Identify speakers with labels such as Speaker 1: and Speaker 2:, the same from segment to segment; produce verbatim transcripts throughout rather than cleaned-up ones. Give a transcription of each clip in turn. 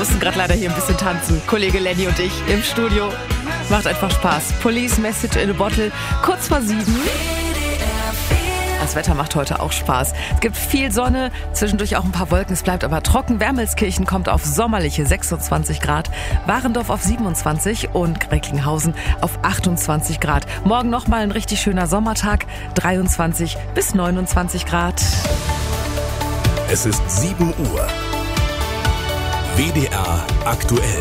Speaker 1: mussten gerade leider hier ein bisschen tanzen. Kollege Lenny und ich im Studio. Macht einfach Spaß. Police Message in a Bottle. Kurz vor sieben. Das Wetter macht heute auch Spaß. Es gibt viel Sonne, zwischendurch auch ein paar Wolken. Es bleibt aber trocken. Wermelskirchen kommt auf sommerliche sechsundzwanzig Grad. Warendorf auf siebenundzwanzig und Recklinghausen auf achtundzwanzig Grad. Morgen nochmal ein richtig schöner Sommertag. dreiundzwanzig bis neunundzwanzig Grad.
Speaker 2: Es ist sieben Uhr. W D R aktuell.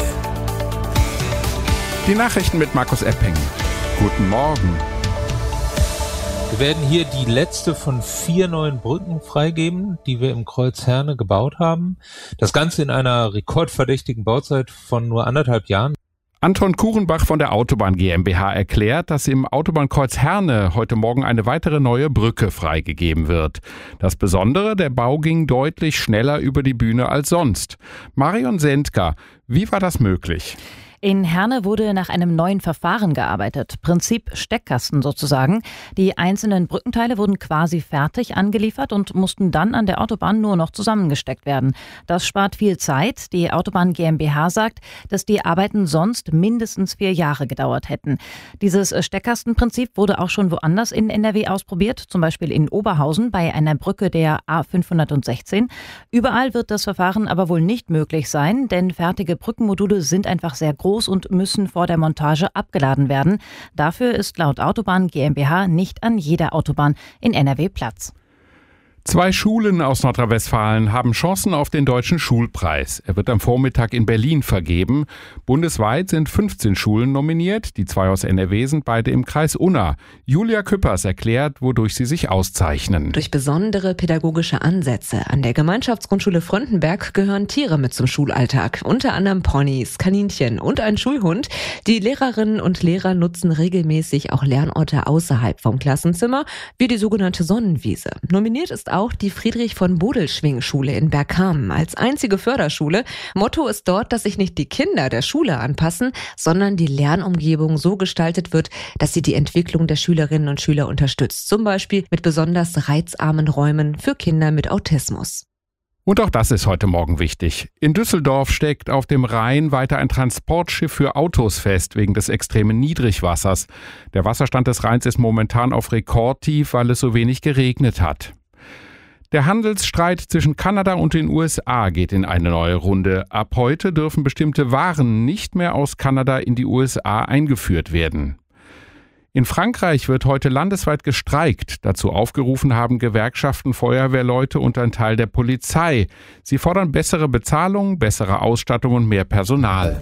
Speaker 3: Die Nachrichten mit Markus Epping. Guten Morgen.
Speaker 4: Wir werden hier die letzte von vier neuen Brücken freigeben, die wir im Kreuz Herne gebaut haben. Das Ganze in einer rekordverdächtigen Bauzeit von nur anderthalb Jahren.
Speaker 3: Anton Kurenbach von der Autobahn GmbH erklärt, dass im Autobahnkreuz Herne heute Morgen eine weitere neue Brücke freigegeben wird. Das Besondere, der Bau ging deutlich schneller über die Bühne als sonst. Marion Sendker, wie war das möglich?
Speaker 5: In Herne wurde nach einem neuen Verfahren gearbeitet. Prinzip Steckkasten sozusagen. Die einzelnen Brückenteile wurden quasi fertig angeliefert und mussten dann an der Autobahn nur noch zusammengesteckt werden. Das spart viel Zeit. Die Autobahn GmbH sagt, dass die Arbeiten sonst mindestens vier Jahre gedauert hätten. Dieses Steckkastenprinzip wurde auch schon woanders in N R W ausprobiert, zum Beispiel in Oberhausen bei einer Brücke der A fünfhundertsechzehn. Überall wird das Verfahren aber wohl nicht möglich sein, denn fertige Brückenmodule sind einfach sehr groß und müssen vor der Montage abgeladen werden. Dafür ist laut Autobahn GmbH nicht an jeder Autobahn in N R W Platz.
Speaker 3: Zwei Schulen aus Nordrhein-Westfalen haben Chancen auf den Deutschen Schulpreis. Er wird am Vormittag in Berlin vergeben. Bundesweit sind fünfzehn Schulen nominiert. Die zwei aus N R W sind beide im Kreis Unna. Julia Küppers erklärt, wodurch sie sich auszeichnen.
Speaker 6: Durch besondere pädagogische Ansätze. An der Gemeinschaftsgrundschule Fröndenberg gehören Tiere mit zum Schulalltag. Unter anderem Ponys, Kaninchen und ein Schulhund. Die Lehrerinnen und Lehrer nutzen regelmäßig auch Lernorte außerhalb vom Klassenzimmer, wie die sogenannte Sonnenwiese. Nominiert ist auch die Friedrich-von-Bodelschwing-Schule in Bergkamen als einzige Förderschule. Motto ist dort, dass sich nicht die Kinder der Schule anpassen, sondern die Lernumgebung so gestaltet wird, dass sie die Entwicklung der Schülerinnen und Schüler unterstützt. Zum Beispiel mit besonders reizarmen Räumen für Kinder mit Autismus.
Speaker 3: Und auch das ist heute Morgen wichtig. In Düsseldorf steckt auf dem Rhein weiter ein Transportschiff für Autos fest, wegen des extremen Niedrigwassers. Der Wasserstand des Rheins ist momentan auf Rekordtief, weil es so wenig geregnet hat. Der Handelsstreit zwischen Kanada und den U S A geht in eine neue Runde. Ab heute dürfen bestimmte Waren nicht mehr aus Kanada in die U S A eingeführt werden. In Frankreich wird heute landesweit gestreikt. Dazu aufgerufen haben Gewerkschaften, Feuerwehrleute und ein Teil der Polizei. Sie fordern bessere Bezahlung, bessere Ausstattung und mehr Personal.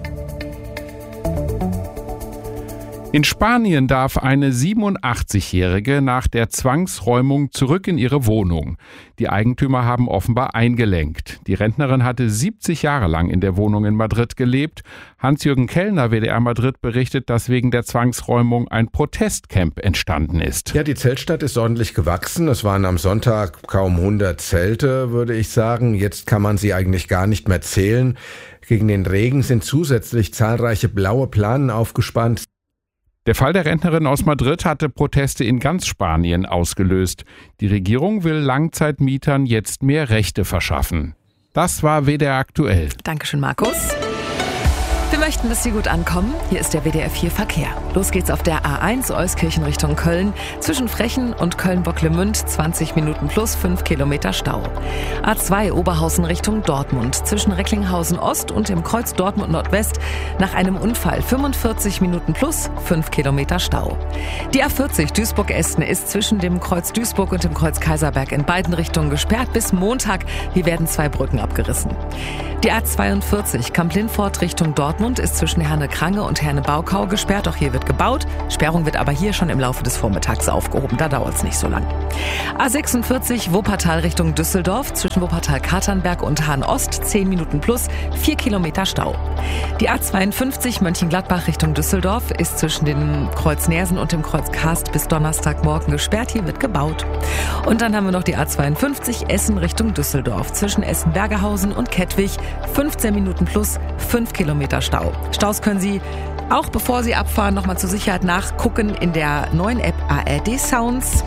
Speaker 3: In Spanien darf eine siebenundachtzigjährige nach der Zwangsräumung zurück in ihre Wohnung. Die Eigentümer haben offenbar eingelenkt. Die Rentnerin hatte siebzig Jahre lang in der Wohnung in Madrid gelebt. Hans-Jürgen Kellner, W D R Madrid, berichtet, dass wegen der Zwangsräumung ein Protestcamp entstanden ist.
Speaker 7: Ja, die Zeltstadt ist ordentlich gewachsen. Es waren am Sonntag kaum hundert Zelte, würde ich sagen. Jetzt kann man sie eigentlich gar nicht mehr zählen. Gegen den Regen sind zusätzlich zahlreiche blaue Planen aufgespannt.
Speaker 3: Der Fall der Rentnerin aus Madrid hatte Proteste in ganz Spanien ausgelöst. Die Regierung will Langzeitmietern jetzt mehr Rechte verschaffen. Das war W D R aktuell.
Speaker 1: Dankeschön, Markus. Wir möchten, dass Sie gut ankommen. Hier ist der W D R vier Verkehr. Los geht's auf der A eins Euskirchen Richtung Köln. Zwischen Frechen und Köln-Bocklemünd zwanzig Minuten plus fünf Kilometer Stau. A zwei Oberhausen Richtung Dortmund. Zwischen Recklinghausen Ost und dem Kreuz Dortmund Nordwest nach einem Unfall fünfundvierzig Minuten plus fünf Kilometer Stau. Die A vierzig Duisburg-Esten ist zwischen dem Kreuz Duisburg und dem Kreuz Kaiserberg in beiden Richtungen gesperrt bis Montag. Hier werden zwei Brücken abgerissen. Die A zweiundvierzig Kamp-Lindfort Richtung Dortmund ist zwischen Herne-Krange und Herne-Baukau gesperrt. Auch hier wird gebaut. Sperrung wird aber hier schon im Laufe des Vormittags aufgehoben. Da dauert es nicht so lang. A sechsundvierzig Wuppertal Richtung Düsseldorf. Zwischen Wuppertal-Katernberg und Hahn-Ost zehn Minuten plus vier Kilometer Stau. Die A zweiundfünfzig Mönchengladbach Richtung Düsseldorf ist zwischen dem Kreuz Nersen und dem Kreuz Karst bis Donnerstagmorgen gesperrt. Hier wird gebaut. Und dann haben wir noch die A zweiundfünfzig Essen Richtung Düsseldorf. Zwischen Essen-Bergehausen und Kettwig fünfzehn Minuten plus fünf Kilometer Stau. Staus können Sie auch bevor Sie abfahren nochmal zur Sicherheit nachgucken in der neuen App A R D Sounds.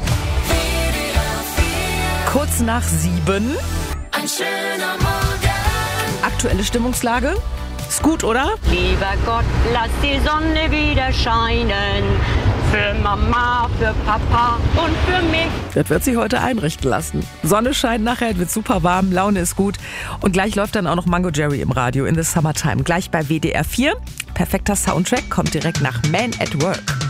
Speaker 1: Kurz nach sieben. Ein schöner Morgen. Aktuelle Stimmungslage. Ist gut, oder?
Speaker 8: Lieber Gott, lass die Sonne wieder scheinen. Für Mama, für Papa und für mich.
Speaker 1: Das wird sich heute einrichten lassen. Sonne scheint nachher, es wird super warm, Laune ist gut. Und gleich läuft dann auch noch Mango Jerry im Radio in the Summertime. Gleich bei W D R vier. Perfekter Soundtrack kommt direkt nach Man at Work.